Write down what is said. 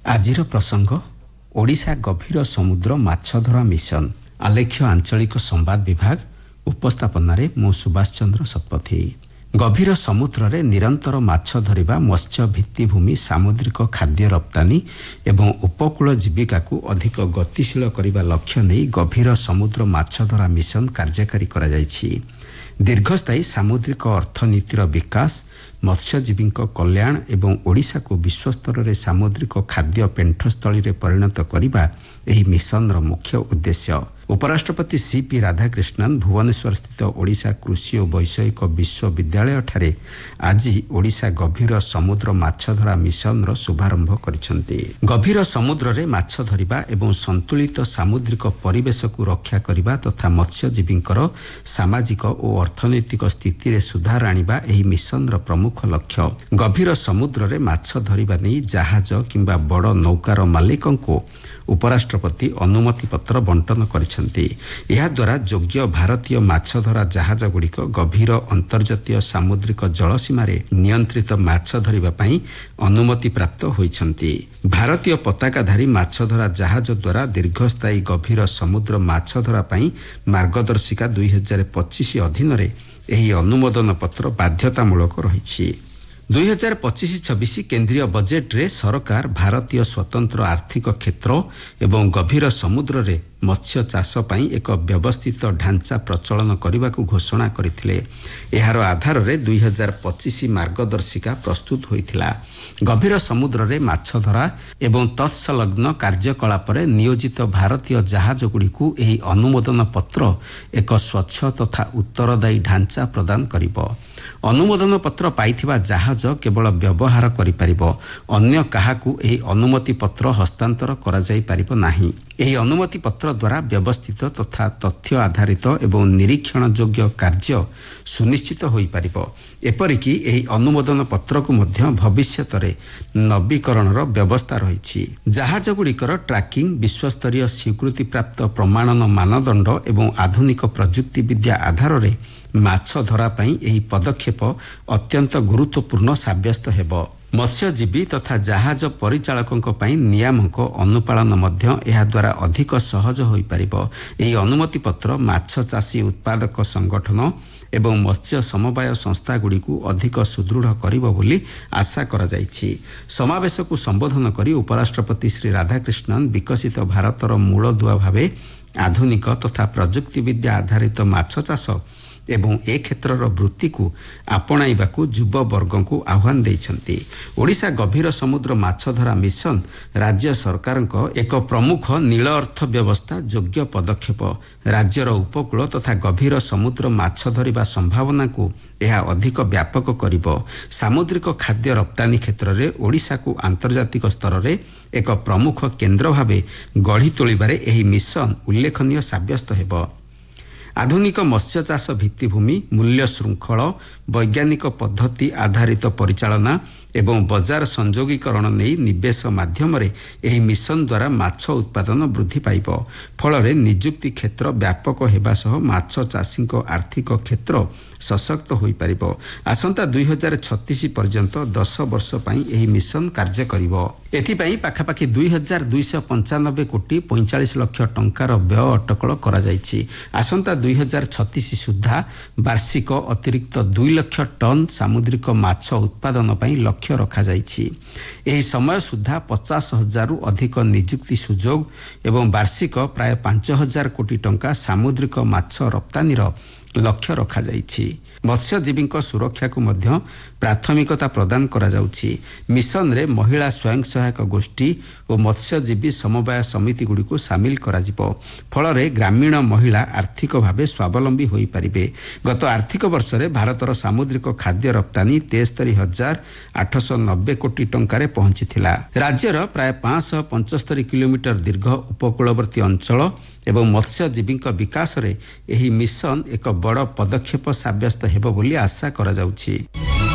ଆଜିର ପ୍ରସଙ୍ଗ ଓଡ଼ିଶା ଗଭୀର ସମୁଦ୍ର ମାଛଧରା ମିଶନ ଆଲେଖ୍ୟ ଆଞ୍ଚଳିକ ସମ୍ବାଦ ବିଭାଗ ଉପସ୍ଥାପନାରେ ମୁଁ ସୁଭାଷ ଚନ୍ଦ୍ର ଶତପଥୀ। ଗଭୀର ସମୁଦ୍ରରେ ନିରନ୍ତର ମାଛ ଧରିବା ମତ୍ସ୍ୟ ଭିତ୍ତିଭୂମି ସାମୁଦ୍ରିକ ଖାଦ୍ୟ ରପ୍ତାନୀ ଏବଂ ଉପକୂଳ ଜୀବିକାକୁ ଅଧିକ ଗତିଶୀଳ କରିବା ଲକ୍ଷ୍ୟ ନେଇ ଗଭୀର ସମୁଦ୍ର ମାଛଧରା ମିଶନ କାର୍ଯ୍ୟକାରୀ କରାଯାଇଛି। ଦୀର୍ଘସ୍ଥାୟୀ ସାମୁଦ୍ରିକ ଅର୍ଥନୀତିର ବିକାଶ, ମତ୍ସ୍ୟଜୀବୀଙ୍କ କଲ୍ୟାଣ ଏବଂ ଓଡ଼ିଶାକୁ ବିଶ୍ୱସ୍ତରରେ ସାମୁଦ୍ରିକ ଖାଦ୍ୟ ପେଣ୍ଠସ୍ଥଳୀରେ ପରିଣତ କରିବା ଏହି ମିଶନର ମୁଖ୍ୟ ଉଦ୍ଦେଶ୍ୟ। ଉପରାଷ୍ଟ୍ରପତି ସିପି ରାଧାକ୍ରିଷ୍ଣନ ଭୁବନେଶ୍ୱରସ୍ଥିତ ଓଡ଼ିଶା କୃଷି ଓ ବୈଷୟିକ ବିଶ୍ୱବିଦ୍ୟାଳୟଠାରେ ଆଜି ଓଡ଼ିଶା ଗଭୀର ସମୁଦ୍ର ମାଛଧରା ମିଶନର ଶୁଭାରମ୍ଭ କରିଛନ୍ତି। ଗଭୀର ସମୁଦ୍ରରେ ମାଛ ଧରିବା ଏବଂ ସନ୍ତୁଳିତ ସାମୁଦ୍ରିକ ପରିବେଶକୁ ରକ୍ଷା କରିବା ତଥା ମତ୍ସ୍ୟଜୀବୀଙ୍କର ସାମାଜିକ ଓ ଅର୍ଥନୈତିକ ସ୍ଥିତିରେ ସୁଧାର ଆଣିବା ଏହି ମିଶନର ପ୍ରମୁଖ ଲକ୍ଷ୍ୟ। ଗଭୀର ସମୁଦ୍ରରେ ମାଛ ଧରିବା ନେଇ ଜାହାଜ କିମ୍ବା ବଡ଼ ନୌକାର ମାଲିକଙ୍କୁ ଉପରାଷ୍ଟ୍ରପତି ଅନୁମତି ପତ୍ର ବଣ୍ଟନ କରିଛନ୍ତି। ଏହାଦ୍ୱାରା ଯୋଗ୍ୟ ଭାରତୀୟ ମାଛଧରା ଜାହାଜଗୁଡ଼ିକ ଗଭୀର ଅନ୍ତର୍ଜାତୀୟ ସାମୁଦ୍ରିକ ଜଳସୀମାରେ ନିୟନ୍ତ୍ରିତ ମାଛ ଧରିବା ପାଇଁ ଅନୁମତି ପ୍ରାପ୍ତ ହୋଇଛନ୍ତି। ଭାରତୀୟ ପତାକାଧାରୀ ମାଛଧରା ଜାହାଜ ଦ୍ୱାରା ଦୀର୍ଘସ୍ଥାୟୀ ଗଭୀର ସମୁଦ୍ର ମାଛଧରା ପାଇଁ ମାର୍ଗଦର୍ଶିକା 2025 ଅଧୀନରେ ଏହି ଅନୁମୋଦନ ପତ୍ର ବାଧ୍ୟତାମୂଳକ ରହିଛି। 2025-26 କେନ୍ଦ୍ରୀୟ ବଜେଟ୍ରେ ସରକାର ଭାରତୀୟ ସ୍ୱତନ୍ତ୍ର ଆର୍ଥିକ କ୍ଷେତ୍ର ଏବଂ ଗଭୀର ସମୁଦ୍ରରେ ମତ୍ସ୍ୟ ଚାଷ ପାଇଁ ଏକ ବ୍ୟବସ୍ଥିତ ଢାଞ୍ଚା ପ୍ରଚଳନ କରିବାକୁ ଘୋଷଣା କରିଥିଲେ। ଏହାର ଆଧାରରେ 2025 ମାର୍ଗଦର୍ଶିକା ପ୍ରସ୍ତୁତ ହୋଇଥିଲା। ଗଭୀର ସମୁଦ୍ରରେ ମାଛଧରା ଏବଂ ତତ୍ସଲଗ୍ନ କାର୍ଯ୍ୟକଳାପରେ ନିୟୋଜିତ ଭାରତୀୟ ଜାହାଜଗୁଡ଼ିକୁ ଏହି ଅନୁମୋଦନ ପତ୍ର ଏକ ସ୍ୱଚ୍ଛ ତଥା ଉତ୍ତରଦାୟୀ ଢାଞ୍ଚା ପ୍ରଦାନ କରିବ। ଅନୁମୋଦନ ପତ୍ର ପାଇଥିବା ଜାହାଜ କେବଳ ବ୍ୟବହାର କରିପାରିବ, ଅନ୍ୟ କାହାକୁ ଏହି ଅନୁମତି ପତ୍ର ହସ୍ତାନ୍ତର କରାଯାଇପାରିବ ନାହିଁ। ଏହି ଅନୁମତି ପତ୍ର ଦ୍ୱାରା ବ୍ୟବସ୍ଥିତ ତଥା ତଥ୍ୟ ଆଧାରିତ ଏବଂ ନିରୀକ୍ଷଣଯୋଗ୍ୟ କାର୍ଯ୍ୟ ସୁନିଶ୍ଚିତ ହୋଇପାରିବ। ଏପରିକି ଏହି ଅନୁମୋଦନ ପତ୍ରକୁ ମଧ୍ୟ ଭବିଷ୍ୟତରେ ନବୀକରଣର ବ୍ୟବସ୍ଥା ରହିଛି। ଜାହାଜଗୁଡ଼ିକର ଟ୍ରାକିଂ, ବିଶ୍ୱସ୍ତରୀୟ ସ୍ୱୀକୃତିପ୍ରାପ୍ତ ପ୍ରମାଣନ ମାନଦଣ୍ଡ ଏବଂ ଆଧୁନିକ ପ୍ରଯୁକ୍ତିବିଦ୍ୟା ଆଧାରରେ ମାଛ ଧରା ପାଇଁ ଏହି ପଦକ୍ଷେପ ଅତ୍ୟନ୍ତ ଗୁରୁତ୍ୱପୂର୍ଣ୍ଣ ସାବ୍ୟସ୍ତ ହେବ। ମତ୍ସ୍ୟଜୀବୀ ତଥା ଜାହାଜ ପରିଚାଳକଙ୍କ ପାଇଁ ନିୟାମକ ଅନୁପାଳନ ମଧ୍ୟ ଏହାଦ୍ୱାରା ଅଧିକ ସହଜ ହୋଇପାରିବ। ଏହି ଅନୁମତି ପତ୍ର ମାଛ ଚାଷୀ ଉତ୍ପାଦକ ସଂଗଠନ ଏବଂ ମତ୍ସ୍ୟ ସମବାୟ ସଂସ୍ଥାଗୁଡ଼ିକୁ ଅଧିକ ସୁଦୃଢ଼ କରିବ ବୋଲି ଆଶା କରାଯାଇଛି। ସମାବେଶକୁ ସମ୍ବୋଧନ କରି ଉପରାଷ୍ଟ୍ରପତି ଶ୍ରୀ ରାଧାକ୍ରିଷ୍ଣନ ବିକଶିତ ଭାରତର ମୂଳଦୁଆ ଭାବେ ଆଧୁନିକ ତଥା ପ୍ରଯୁକ୍ତିବିଦ୍ୟା ଆଧାରିତ ମାଛ ଚାଷ ଏବଂ ଏ କ୍ଷେତ୍ରର ବୃତ୍ତିକୁ ଆପଣାଇବାକୁ ଯୁବବର୍ଗଙ୍କୁ ଆହ୍ୱାନ ଦେଇଛନ୍ତି। ଓଡ଼ିଶା ଗଭୀର ସମୁଦ୍ର ମାଛଧରା ମିଶନ ରାଜ୍ୟ ସରକାରଙ୍କ ଏକ ପ୍ରମୁଖ ନୀଳ ଅର୍ଥ ବ୍ୟବସ୍ଥା ଯୋଗ୍ୟ ପଦକ୍ଷେପ। ରାଜ୍ୟର ଉପକୂଳ ତଥା ଗଭୀର ସମୁଦ୍ର ମାଛ ଧରିବା ସମ୍ଭାବନାକୁ ଏହା ଅଧିକ ବ୍ୟାପକ କରିବ। ସାମୁଦ୍ରିକ ଖାଦ୍ୟ ରପ୍ତାନୀ କ୍ଷେତ୍ରରେ ଓଡ଼ିଶାକୁ ଆନ୍ତର୍ଜାତିକ ସ୍ତରରେ ଏକ ପ୍ରମୁଖ କେନ୍ଦ୍ର ଭାବେ ଗଢ଼ି ତୋଳିବାରେ ଏହି ମିଶନ ଉଲ୍ଲେଖନୀୟ ସାବ୍ୟସ୍ତ ହେବ। ଆଧୁନିକ ମତ୍ସ୍ୟ ଚାଷ ଭିତ୍ତିଭୂମି, ମୂଲ୍ୟ ଶୃଙ୍ଖଳ, ବୈଜ୍ଞାନିକ ପଦ୍ଧତି ଆଧାରିତ ପରିଚାଳନା ଏବଂ ବଜାର ସଂଯୋଗୀକରଣ ନେଇ ନିବେଶ ମାଧ୍ୟମରେ ଏହି ମିଶନ ଦ୍ୱାରା ମାଛ ଉତ୍ପାଦନ ବୃଦ୍ଧି ପାଇବ। ଫଳରେ ନିଯୁକ୍ତି କ୍ଷେତ୍ର ବ୍ୟାପକ ହେବା ସହ ମାଛ ଚାଷୀଙ୍କ ଆର୍ଥିକ କ୍ଷେତ୍ର ସଶକ୍ତ ହୋଇପାରିବ। ଆସନ୍ତା 2036 ପର୍ଯ୍ୟନ୍ତ 10 ବର୍ଷ ପାଇଁ ଏହି ମିଶନ କାର୍ଯ୍ୟ କରିବ। ଏଥିପାଇଁ ପାଖାପାଖି 2295 କୋଟି 45 ଲକ୍ଷ ଟଙ୍କାର ବ୍ୟୟ ଅଟକଳ କରାଯାଇଛି। ଆସନ୍ତା 2036 ସୁଦ୍ଧା ବାର୍ଷିକ ଅତିରିକ୍ତ 2 ଲକ୍ଷ ଟନ୍ ସାମୁଦ୍ରିକ ମାଛ ଉତ୍ପାଦନ ପାଇଁ ଲକ୍ଷ୍ୟ ରଖାଯାଇଛି। ଏହି ସମୟ ସୁଦ୍ଧା 50,000ରୁ ଅଧିକ ନିଯୁକ୍ତି ସୁଯୋଗ ଏବଂ ବାର୍ଷିକ ପ୍ରାୟ 5,000 କୋଟି ଟଙ୍କା ସାମୁଦ୍ରିକ ମାଛ ରପ୍ତାନୀର ଲକ୍ଷ୍ୟ ରଖାଯାଇଛି। ମତ୍ସ୍ୟଜୀବୀଙ୍କ ସୁରକ୍ଷାକୁ ମଧ୍ୟ ପ୍ରାଥମିକତା ପ୍ରଦାନ କରାଯାଉଛି। ମିଶନରେ ମହିଳା ସ୍ୱୟଂ ସହାୟକ ଗୋଷ୍ଠୀ ଓ ମତ୍ସ୍ୟଜୀବୀ ସମବାୟ ସମିତିଗୁଡ଼ିକୁ ସାମିଲ କରାଯିବ। ଫଳରେ ଗ୍ରାମୀଣ ମହିଳା ଆର୍ଥିକ ଭାବେ ସ୍ୱାବଲମ୍ବୀ ହୋଇପାରିବେ। ଗତ ଆର୍ଥିକ ବର୍ଷରେ ଭାରତର ସାମୁଦ୍ରିକ ଖାଦ୍ୟ ରପ୍ତାନୀ 73,890 କୋଟି ଟଙ୍କାରେ ପହଞ୍ଚିଥିଲା। ରାଜ୍ୟର ପ୍ରାୟ 575 କିଲୋମିଟର ଦୀର୍ଘ ଉପକୂଳବର୍ତ୍ତୀ ଅଞ୍ଚଳ ଏବଂ ମତ୍ସ୍ୟଜୀବୀଙ୍କ ବିକାଶରେ ଏହି ମିଶନ ଏକ ବଡ଼ ପଦକ୍ଷେପ ସାବ୍ୟସ୍ତ ହେବ ବୋଲି ଆଶା କରାଯାଉଛି।